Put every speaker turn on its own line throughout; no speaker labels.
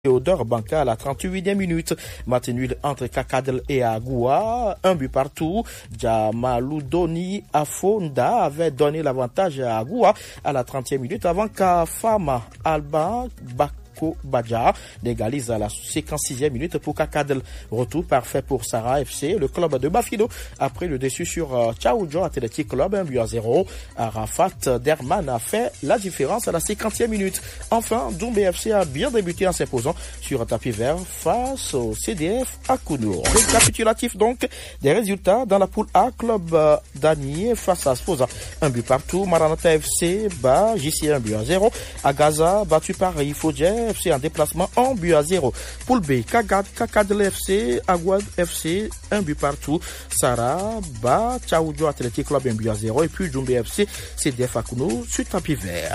Théodore Banca à la 38e minute. Match nul entre Kakadel et Agoua. Un but partout. Jamaloudoni Afonda avait donné l'avantage à Agoua à la 30e minute avant qu'Afama Alba Badja l'égalise à la 56e minute pour Kakadel. Retour parfait pour Sarah FC. Le club de Bafido après le déçu sur Tchaoudjo Athletic Club 1-0. Arafat Derman a fait la différence à la 50e minute. Enfin, Doumbé FC a bien débuté en s'imposant sur un tapis vert face au CDF à Kounour. Récapitulatif donc des résultats dans la poule A. Club d'Anier face à Sposa. Un but partout. Maranatha FC bat JC 1-0. À Gaza, battu par Ifodje FC en déplacement 1-0. Poule B, Kakadel FC, Aguad FC, 1 but partout. Sarah bat Tchaoudjo Athletic Club 1-0. Et puis Doumbé FC, CDF à Kounour sur tapis vert.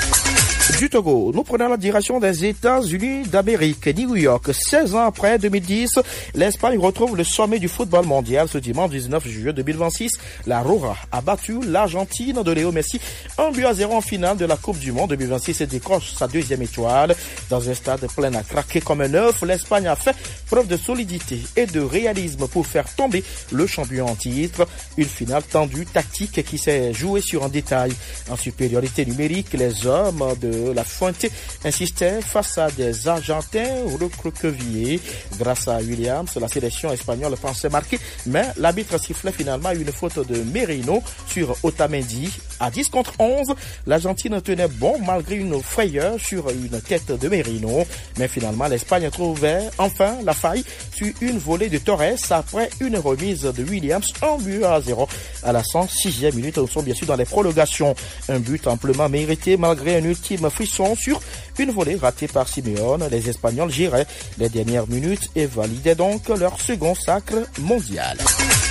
Du Togo, nous prenons la direction des États-Unis d'Amérique, New York. 16 ans après 2010, l'Espagne retrouve le sommet du football mondial ce dimanche 19 juillet 2026. La Roja a battu l'Argentine de Léo Messi 1-0 en finale de la Coupe du Monde 2026 et décroche sa deuxième étoile. Dans un stade plein à craquer comme un œuf, l'Espagne a fait preuve de solidité et de réalisme pour faire tomber le champion en titre. Une finale tendue, tactique qui s'est jouée sur un détail. En supériorité numérique, les hommes de la Fuente insistait face à des Argentins recroquevillés. Grâce à Williams, la sélection espagnole pensait marquer, mais l'arbitre sifflait finalement une faute de Merino sur Otamendi. À 10-11, l'Argentine tenait bon malgré une frayeur sur une tête de Merino. Mais finalement, l'Espagne trouvait enfin la faille sur une volée de Torres après une remise de Williams 1-0 à la 106e minute. Nous sommes bien sûr dans les prolongations. Un but amplement mérité malgré un ultime frisson sur une volée ratée par Simeone. Les Espagnols géraient les dernières minutes et validaient donc leur second sacre mondial.